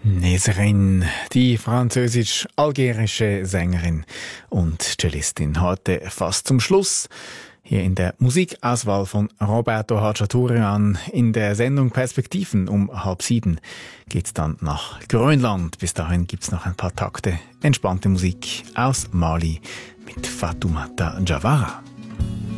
Nesrin, die französisch-algerische Sängerin und Cellistin, heute fast zum Schluss. Hier in der Musikauswahl von Roberto Hachaturian in der Sendung Perspektiven um 6:30 geht's dann nach Grönland. Bis dahin gibt's noch ein paar Takte entspannte Musik aus Mali mit Fatoumata Jawara.